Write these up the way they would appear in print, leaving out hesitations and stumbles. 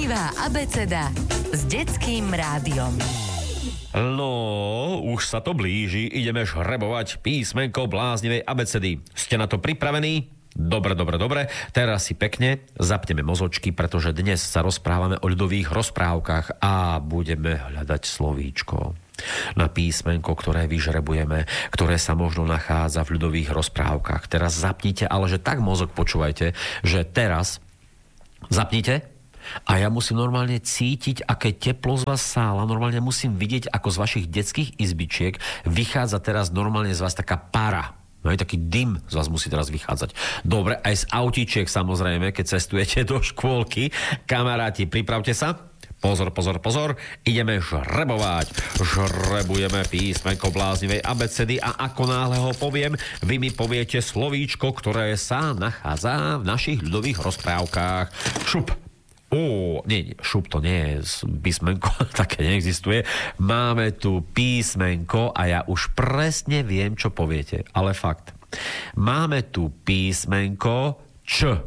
Bláznivá abeceda s detským rádiom. No, už sa to blíži, ideme žrebovať písmenko bláznivej abecedy. Ste na to pripravení? Dobre. Teraz si pekne zapneme mozočky, pretože dnes sa rozprávame o ľudových rozprávkach a budeme hľadať slovíčko na písmenko, ktoré vyžrebujeme, ktoré sa možno nachádza v ľudových rozprávkach. Teraz zapnite, ale že tak mozog počúvajte, že teraz zapnite a ja musím normálne cítiť, aké teplo z vás sála, normálne musím vidieť, ako z vašich detských izbičiek vychádza teraz normálne z vás taká para. No aj taký dym z vás musí teraz vychádzať. Dobre, aj z autíčiek samozrejme, keď cestujete do škôlky. Kamaráti, pripravte sa. Pozor. Ideme žrebovať. Žrebujeme písmenko bláznivej abecedy a ako náhle ho poviem, vy mi poviete slovíčko, ktoré sa nachádza v našich ľudových rozprávkach. Šup. Nie, šup to nie je písmenko, také neexistuje. Máme tu písmenko a ja už presne viem, čo poviete, ale fakt. Máme tu písmenko Č.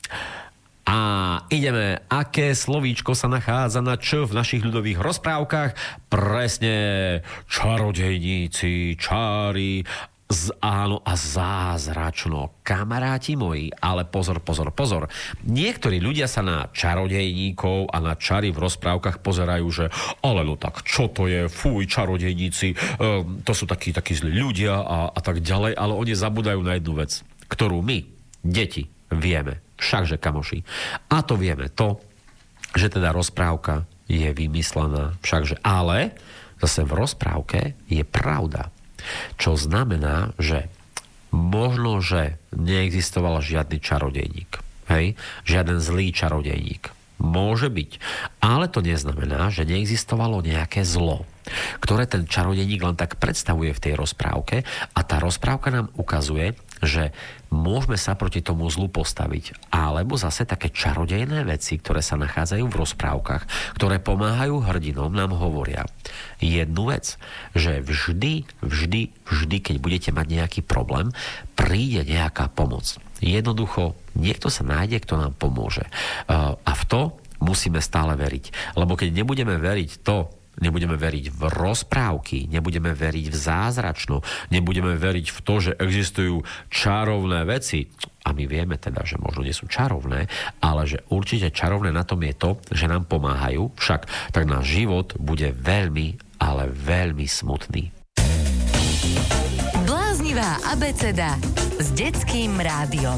A ideme, aké slovíčko sa nachádza na Č v našich ľudových rozprávkach? Presne, čarodejníci, čári, áno a zázračno. Kamaráti moji, ale pozor. Niektorí ľudia sa na čarodejníkov a na čary v rozprávkach pozerajú, že ale no tak, čo to je? Fuj, čarodejníci, to sú takí zlí ľudia a tak ďalej, ale oni zabúdajú na jednu vec, ktorú my, deti, vieme. Všakže, kamoši. A to vieme to, že teda rozprávka je vymyslená. Všakže, ale zase v rozprávke je pravda. Čo znamená, že možno, že neexistoval žiadny čarodejník. Hej? Žiaden zlý čarodejník. Môže byť. Ale to neznamená, že neexistovalo nejaké zlo, ktoré ten čarodejník len tak predstavuje v tej rozprávke a tá rozprávka nám ukazuje, že môžeme sa proti tomu zlu postaviť. Alebo zase také čarodejné veci, ktoré sa nachádzajú v rozprávkach, ktoré pomáhajú hrdinom, nám hovoria jednu vec, že vždy, keď budete mať nejaký problém, príde nejaká pomoc. Jednoducho, niekto sa nájde, kto nám pomôže. A v to musíme stále veriť. Lebo keď nebudeme veriť v rozprávky, nebudeme veriť v zázračno, nebudeme veriť v to, že existujú čarovné veci, a my vieme teda, že možno nie sú čarovné, ale že určite čarovné na tom je to, že nám pomáhajú, však tak náš život bude veľmi, ale veľmi smutný. Bláznivá abeceda s detským rádiom.